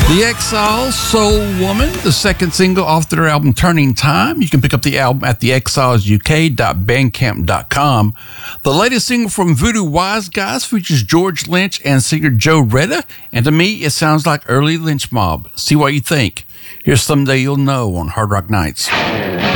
The Exiles, Soul Woman, the second single off their album Turning Time. You can pick up the album at theexilesuk.bandcamp.com. The latest single from Voodoo Wise Guys features George Lynch and singer Joe Retta. And to me, it sounds like early Lynch Mob. See what you think. Here's Someday You'll Know on Hard Rock Nights.